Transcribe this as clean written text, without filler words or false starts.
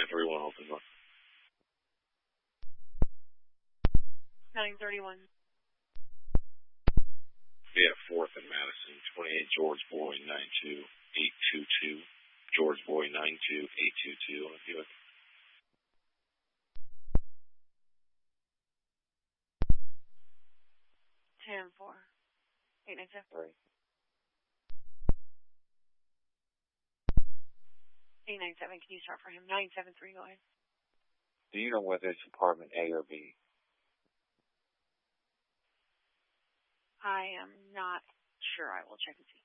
931 open book. 931. Yeah, 4th and Madison, 28 George Boy, 92822. George Boy, 92822. Let's do it. Ten 4. 897. 897. Can you start for him? 973. Go ahead. Do you know whether it's apartment A or B? I am not sure. I will check and see.